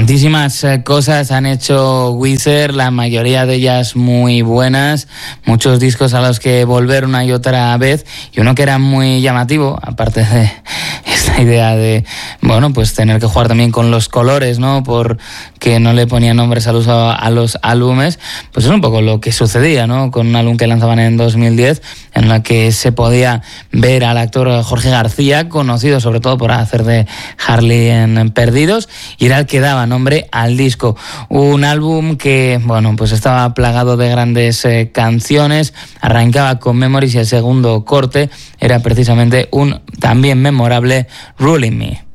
Cuantísimas cosas han hecho Weezer, la mayoría de ellas muy buenas, muchos discos a los que volver una y otra vez, y uno que era muy llamativo, aparte de esta idea de, bueno, pues tener que jugar también con los colores, ¿no? Porque no le ponían nombres al uso a los álbumes, pues es un poco lo que sucedía, ¿no? Con un álbum que lanzaban en 2010, en la que se podía ver al actor Jorge García, conocido sobre todo por hacer de Harley en Perdidos, y era el que daba nombre al disco. Un álbum que, bueno, pues estaba plagado de grandes canciones, arrancaba con Memories y el segundo corte era precisamente un también memorable Ruling Me.